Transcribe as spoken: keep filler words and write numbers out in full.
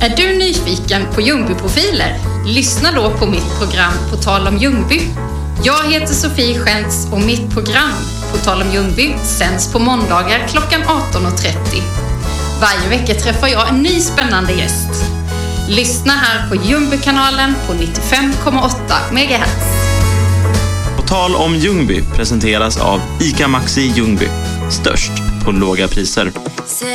Är du nyfiken på Ljungby-profiler? Lyssna då på mitt program På tal om Ljungby. Jag heter Sofie Schentz och mitt program På tal om Ljungby sänds på måndagar klockan arton och trettio. Varje vecka träffar jag en ny spännande gäst. Lyssna här på Ljungby-kanalen på nittiofem komma åtta megahertz. På tal om Ljungby presenteras av ICA Maxi Ljungby. Störst på låga priser.